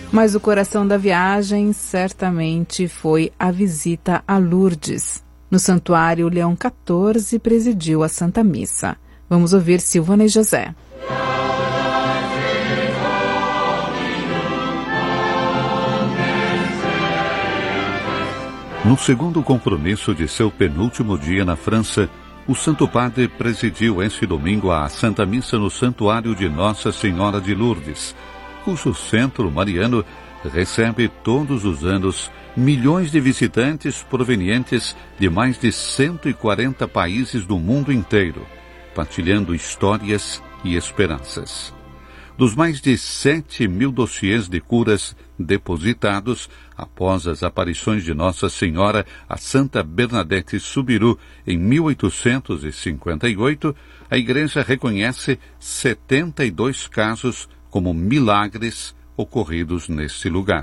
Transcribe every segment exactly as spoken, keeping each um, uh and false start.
Mas o coração da viagem certamente foi a visita a Lourdes. No Santuário Leão quatorze presidiu a Santa Missa. Vamos ouvir Silvana e José. No segundo compromisso de seu penúltimo dia na França, o Santo Padre presidiu esse domingo a Santa Missa no Santuário de Nossa Senhora de Lourdes, cujo centro mariano recebe todos os anos milhões de visitantes provenientes de mais de cento e quarenta países do mundo inteiro, partilhando histórias e esperanças. Dos mais de sete mil dossiês de curas depositados após as aparições de Nossa Senhora a Santa Bernadette Soubirous em mil oitocentos e cinquenta e oito, a Igreja reconhece setenta e dois casos como milagres ocorridos neste lugar.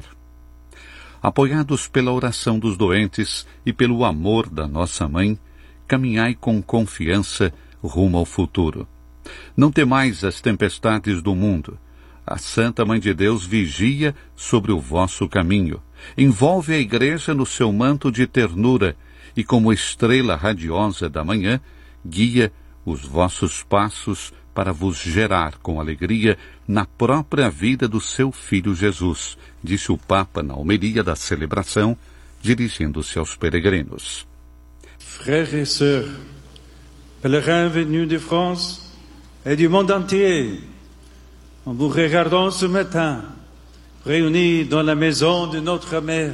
Apoiados pela oração dos doentes e pelo amor da nossa Mãe, caminhai com confiança rumo ao futuro. Não temais as tempestades do mundo. A Santa Mãe de Deus vigia sobre o vosso caminho. Envolve a Igreja no seu manto de ternura e, como estrela radiosa da manhã, guia os vossos passos para vos gerar com alegria na própria vida do seu Filho Jesus, disse o Papa na homilia da celebração, dirigindo-se aos peregrinos. Frères et sœurs, pèlerins venus de France et du monde entier, en vous regardant ce matin, réunis dans la maison de notre mère,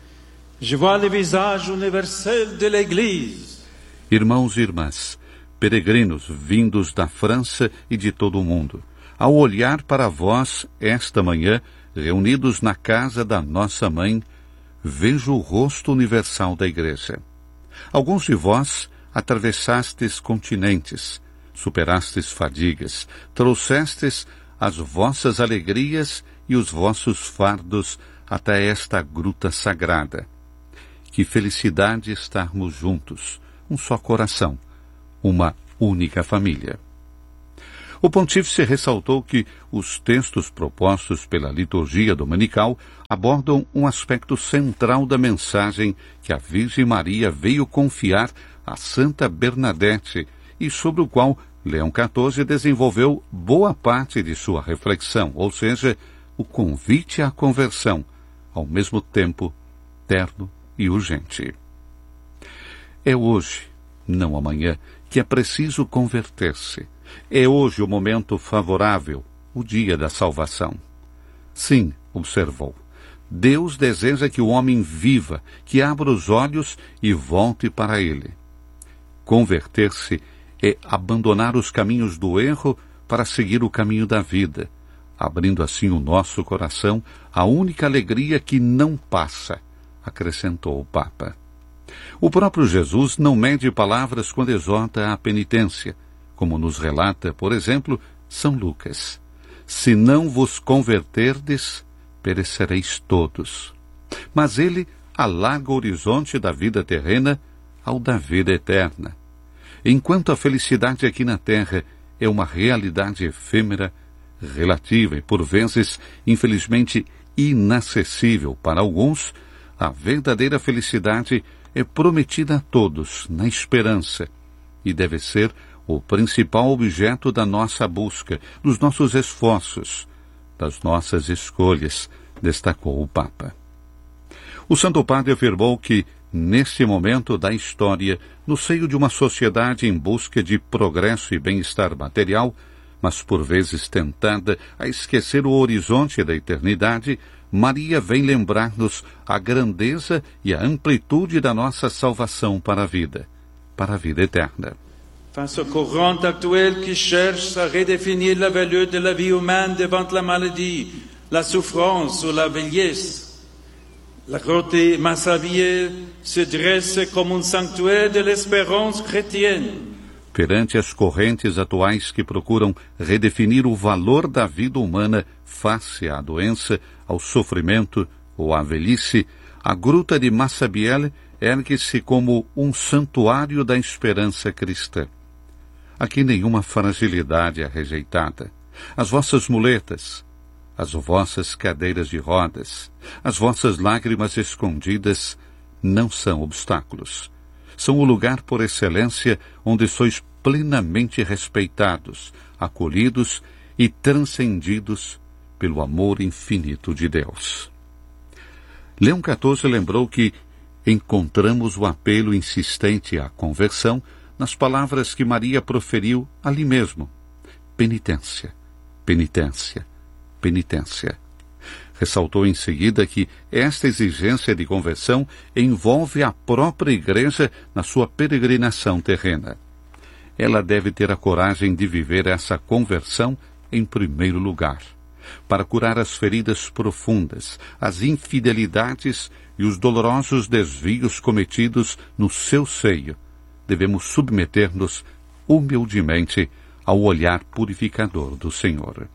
je vois le visage universel de l'Église. Irmãos e irmãs, peregrinos vindos da França e de todo o mundo, ao olhar para vós esta manhã, reunidos na casa da nossa Mãe, vejo o rosto universal da Igreja. Alguns de vós atravessastes continentes, superastes fadigas, trouxestes as vossas alegrias e os vossos fardos até esta gruta sagrada. Que felicidade estarmos juntos, um só coração, uma única família. O pontífice ressaltou que os textos propostos pela liturgia dominical abordam um aspecto central da mensagem que a Virgem Maria veio confiar a Santa Bernadette e sobre o qual Leão quatorze desenvolveu boa parte de sua reflexão, ou seja, o convite à conversão, ao mesmo tempo terno e urgente. É hoje, não amanhã, que é preciso converter-se. É hoje o momento favorável, o dia da salvação. Sim, observou, Deus deseja que o homem viva, que abra os olhos e volte para ele. Converter-se é abandonar os caminhos do erro para seguir o caminho da vida, abrindo assim o nosso coração à única alegria que não passa, acrescentou o Papa. O próprio Jesus não mede palavras quando exorta à penitência, como nos relata, por exemplo, São Lucas. Se não vos converterdes, perecereis todos. Mas ele alarga o horizonte da vida terrena ao da vida eterna. Enquanto a felicidade aqui na terra é uma realidade efêmera, relativa e, por vezes, infelizmente, inacessível para alguns, a verdadeira felicidade é prometida a todos, na esperança, e deve ser o principal objeto da nossa busca, dos nossos esforços, das nossas escolhas, destacou o Papa. O Santo Padre afirmou que, neste momento da história, no seio de uma sociedade em busca de progresso e bem-estar material, mas por vezes tentada a esquecer o horizonte da eternidade, Maria vem lembrar-nos a grandeza e a amplitude da nossa salvação para a vida, para a vida eterna. Face au courant actuel qui cherche à redéfinir la valeur de la vie humaine devant la maladie, la souffrance ou la vieillesse, la grotte Massabielle se dresse comme un sanctuaire de l'espérance chrétienne. Perante as correntes atuais que procuram redefinir o valor da vida humana face à doença, ao sofrimento ou à velhice, a gruta de Massabielle ergue-se como um santuário da esperança cristã. Aqui nenhuma fragilidade é rejeitada. As vossas muletas, as vossas cadeiras de rodas, as vossas lágrimas escondidas não são obstáculos. São o lugar por excelência onde sois plenamente respeitados, acolhidos e transcendidos pelo amor infinito de Deus. Leão quatorze lembrou que encontramos o apelo insistente à conversão nas palavras que Maria proferiu ali mesmo. Penitência, penitência, penitência. Ressaltou em seguida que esta exigência de conversão envolve a própria Igreja na sua peregrinação terrena. Ela deve ter a coragem de viver essa conversão em primeiro lugar, para curar as feridas profundas, as infidelidades e os dolorosos desvios cometidos no seu seio. Devemos submeter-nos humildemente ao olhar purificador do Senhor.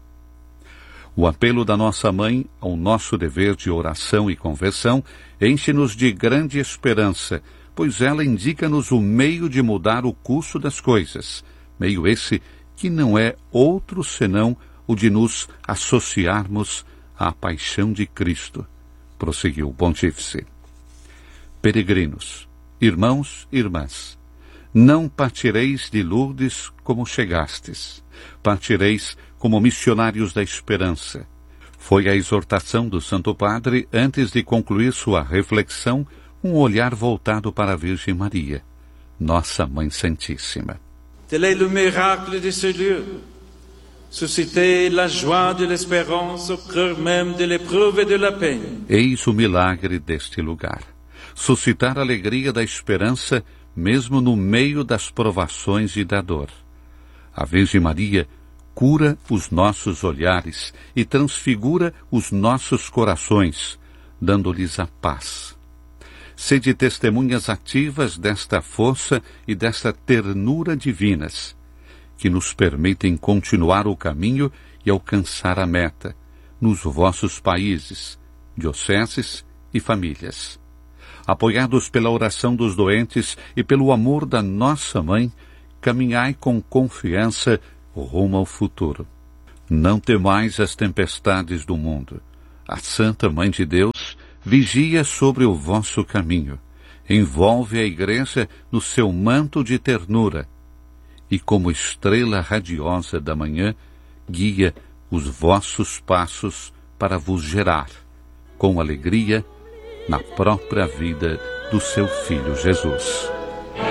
O apelo da nossa mãe ao nosso dever de oração e conversão enche-nos de grande esperança, pois ela indica-nos o meio de mudar o curso das coisas, meio esse que não é outro senão o de nos associarmos à paixão de Cristo, prosseguiu o pontífice. Peregrinos, irmãos e irmãs, não partireis de Lourdes como chegastes, partireis como missionários da esperança. Foi a exortação do Santo Padre antes de concluir sua reflexão, um olhar voltado para a Virgem Maria, nossa Mãe Santíssima. Tel est le miracle de ce lieu. Susciter la joie de l'espérance au cœur même de l'épreuve et de la peine. Eis o milagre deste lugar. Suscitar a alegria da esperança mesmo no meio das provações e da dor. A Virgem Maria cura os nossos olhares e transfigura os nossos corações, dando-lhes a paz. Sede testemunhas ativas desta força e desta ternura divinas, que nos permitem continuar o caminho e alcançar a meta, nos vossos países, dioceses e famílias. Apoiados pela oração dos doentes e pelo amor da nossa Mãe, caminhai com confiança rumo ao futuro. Não temais as tempestades do mundo. A Santa Mãe de Deus vigia sobre o vosso caminho, envolve a Igreja no seu manto de ternura e, como estrela radiosa da manhã, guia os vossos passos para vos gerar, com alegria, na própria vida do seu Filho Jesus.